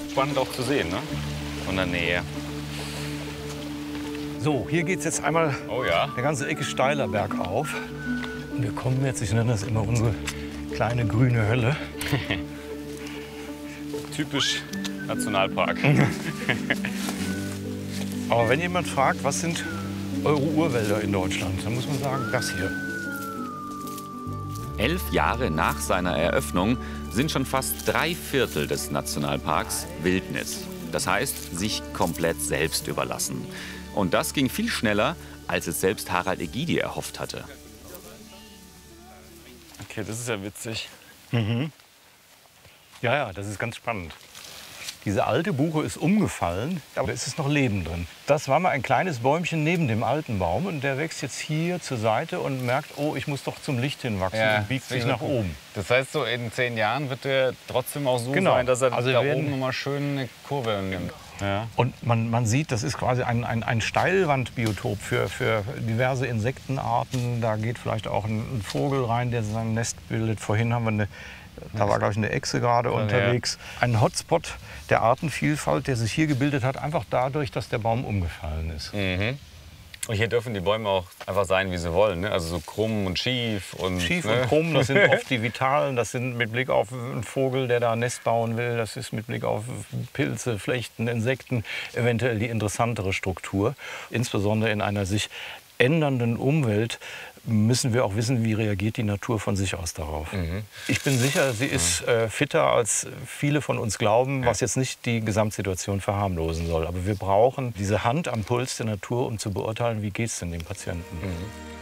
spannend auch zu sehen, ne? Von der Nähe. So, hier geht es jetzt einmal Oh ja. eine ganze Ecke steiler bergauf. Und wir kommen jetzt, ich nenne das immer unsere kleine grüne Hölle. Typisch Nationalpark. Aber wenn jemand fragt, was sind eure Urwälder in Deutschland, dann muss man sagen, das hier. 11 Jahre nach seiner Eröffnung sind schon fast 3/4 des Nationalparks Wildnis. Das heißt, sich komplett selbst überlassen. Und das ging viel schneller, als es selbst Harald Egidi erhofft hatte. Okay, das ist ja witzig. Ja, ja, das ist ganz spannend. Diese alte Buche ist umgefallen, aber es ist noch Leben drin. Das war mal ein kleines Bäumchen neben dem alten Baum und der wächst jetzt hier zur Seite und merkt, oh, ich muss doch zum Licht hinwachsen und biegt sich nach oben. Das heißt, so in 10 Jahren wird der trotzdem auch so Genau. sein, dass er Also da wir werden- oben nochmal schön eine Kurve nimmt. Ja. Und man sieht, das ist quasi ein Steilwandbiotop für diverse Insektenarten. Da geht vielleicht auch ein Vogel rein, der sein Nest bildet. Vorhin haben wir da war, glaube ich, eine Echse gerade unterwegs. Ein Hotspot der Artenvielfalt, der sich hier gebildet hat, einfach dadurch, dass der Baum umgefallen ist. Und hier dürfen die Bäume auch einfach sein, wie sie wollen. Ne? Also so krumm und schief. Und, Schief ne? und krumm, das sind oft die Vitalen. Das sind mit Blick auf einen Vogel, der da ein Nest bauen will. Das ist mit Blick auf Pilze, Flechten, Insekten eventuell die interessantere Struktur. Insbesondere in einer sich ändernden Umwelt müssen wir auch wissen, wie reagiert die Natur von sich aus darauf. Ich bin sicher, sie ist fitter, als viele von uns glauben, was jetzt nicht die Gesamtsituation verharmlosen soll. Aber wir brauchen diese Hand am Puls der Natur, um zu beurteilen, wie geht es denn dem Patienten.